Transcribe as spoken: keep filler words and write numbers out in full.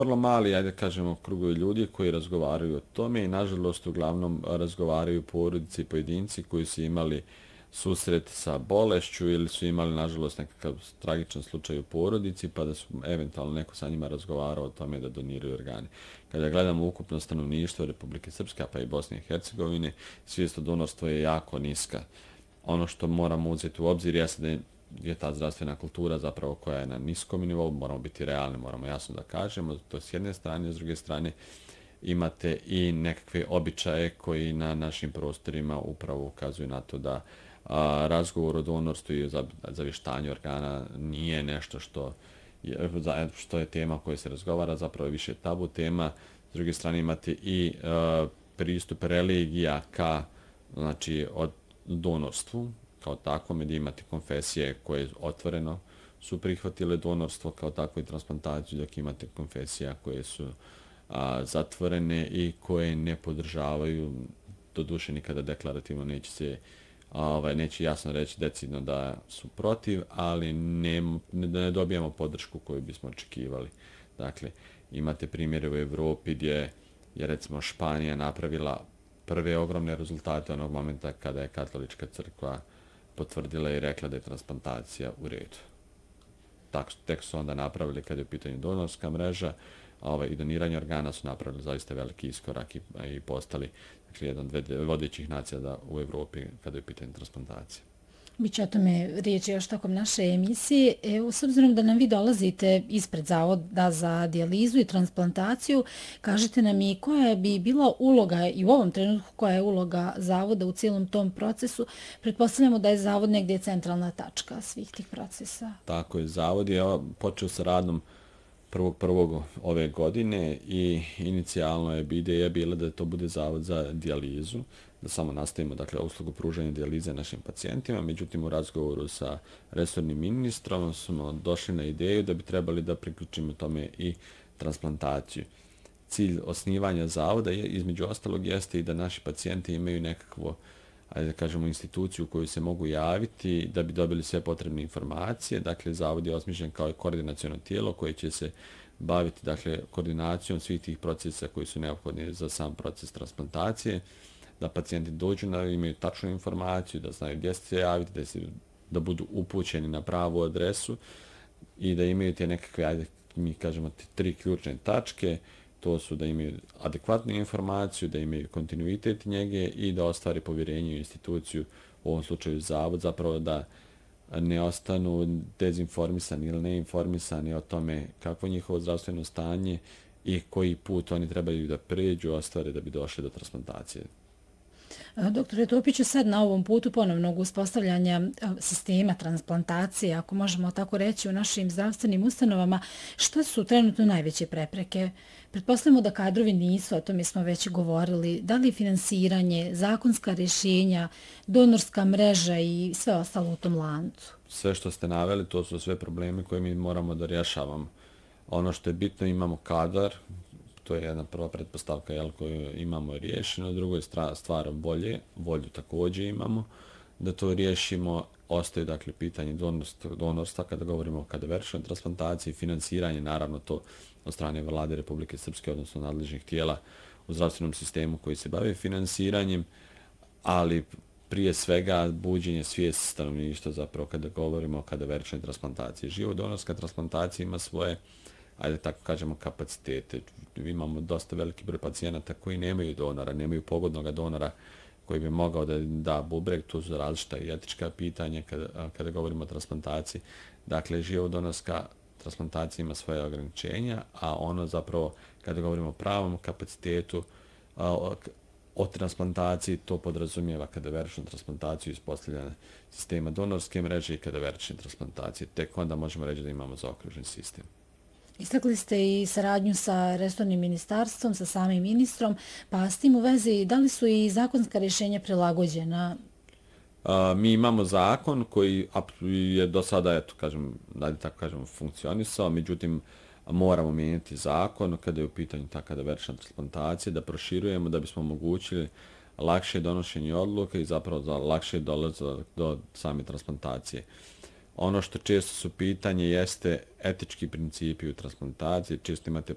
vrlo mali, ajde kažemo, krugovi ljudi koji razgovaraju o tome i nažalost uglavnom razgovaraju porodice i pojedinci koji su imali susret sa bolešću ili su imali nažalost nekakav tragičan slučaj u porodici pa da su eventualno neko sa njima razgovarao o tome da doniraju organe. Kada gledamo ukupno stanovništvo Republike Srpske pa i Bosne i Hercegovine, svijest o donorstvu je jako niska. Ono što moramo uzeti u obzir jeste da je je ta zdravstvena kultura zapravo koja je na niskom nivou, moramo biti realni, moramo jasno da kažemo, to s jedne strane, s druge strane imate i nekakve običaje koji na našim prostorima upravo ukazuju na to da a, razgovor o donorstvu i za, zavještanju organa nije nešto što je, što je tema koja se razgovara, zapravo je više tabu tema. S druge strane imate i a, pristup religija ka, znači, od donorstvu, kao tako, gdje imate konfesije koje otvoreno su prihvatile donorstvo kao tako i transplantaciju, dok imate konfesija koje su a, zatvorene i koje ne podržavaju, doduše nikada deklarativno neće se a, ovaj, neće jasno reći decidno da su protiv, ali ne, ne, ne dobijamo podršku koju bismo očekivali. Dakle, imate primjere u Evropi gdje je recimo Španija napravila prve ogromne rezultate onog momenta kada je katolička crkva potvrdila i rekla da je transplantacija u redu. Tako, tek su onda napravili kada je u pitanju donorska mreža ovaj, i doniranje organa su napravili zaista veliki iskorak i, i postali dakle, jedan od vodećih nacija da, u Evropi kada je u pitanju transplantacije. Biće o tome riječi još tokom naše emisije. Evo, s obzirom da nam vi dolazite ispred Zavoda za dijalizu i transplantaciju, kažete nam i koja bi bila uloga i u ovom trenutku koja je uloga Zavoda u cijelom tom procesu. Pretpostavljamo da je Zavod negdje centralna tačka svih tih procesa. Tako je, Zavod je počeo sa radom prvog prvog ove godine i inicijalno je ideja bila da to bude Zavod za dijalizu, da samo nastavimo dakle, uslugu pružanja dijalize našim pacijentima. Međutim, u razgovoru sa resornim ministrom smo došli na ideju da bi trebali da priključimo tome i transplantaciju. Cilj osnivanja zavoda je, između ostalog, jeste i da naši pacijenti imaju nekakvo, ajde da kažemo, instituciju u koju se mogu javiti da bi dobili sve potrebne informacije. Dakle, zavod je osmišljen kao i koordinaciono tijelo koje će se baviti dakle, koordinacijom svih tih procesa koji su neophodni za sam proces transplantacije, da pacijenti dođu da imaju tačnu informaciju, da znaju gdje se javiti, da, se, da budu upućeni na pravu adresu i da imaju te nekakve, ajde, mi kažemo, te tri ključne tačke. To su da imaju adekvatnu informaciju, da imaju kontinuitet njege i da ostvari povjerenje u instituciju, u ovom slučaju zavod, zapravo da ne ostanu dezinformisani ili neinformisani o tome kakvo je njihovo zdravstveno stanje i koji put oni trebaju da pređu, ostvare da bi došli do transplantacije. Doktore Topiću, sad na ovom putu ponovnog uspostavljanja sistema transplantacije, ako možemo tako reći, u našim zdravstvenim ustanovama, što su trenutno najveće prepreke? Pretpostavljamo da kadrovi nisu, o tome smo već govorili, da li finansiranje, zakonska rješenja, donorska mreža i sve ostalo u tom lancu? Sve što ste naveli, to su sve probleme koje mi moramo da rješavamo. Ono što je bitno, imamo kadar, to je jedna prva pretpostavka jel, koju imamo riješeno. Drugo je stvar volje, volju također imamo da to riješimo. Ostaje dakle pitanje donorstva, donorstva kada govorimo o kadaveričnoj transplantaciji, finansiranje, naravno to od strane Vlade Republike Srpske, odnosno nadležnih tijela u zdravstvenom sistemu koji se bave finansiranjem, ali prije svega buđenje svijesti stanovništva zapravo kada govorimo o kadaveričnoj transplantaciji. Živodonorska transplantacija ima svoje, ajde tako kažemo, kapacitete. Imamo dosta veliki broj pacijenata koji nemaju donora, nemaju pogodnog donora koji bi mogao da da bubreg. To su različita i etička pitanja kada, kada govorimo o transplantaciji. Dakle, živodonorska transplantacija ima svoje ograničenja, a ono zapravo, kada govorimo o pravom kapacitetu o, o transplantaciji, to podrazumijeva kadaveričnu transplantaciju iz postavljanja sistema donorske mreže i kadaverične transplantacije. Tek onda možemo reći da imamo zaokružen sistem. Istakli ste i saradnju sa resornim ministarstvom, sa samim ministrom, pa s tim u vezi, da li su i zakonska rješenja prilagođena? A, mi imamo zakon koji je do sada, eto, kažem, da tako kažem, funkcionisao, međutim, moramo mijenjati zakon kada je u pitanju ta kadaverična transplantacija, da proširujemo, da bismo omogućili lakše donošenje odluke i zapravo za lakše dolazak do same transplantacije. Ono što često su pitanje jeste etički principi u transplantaciji. Često imate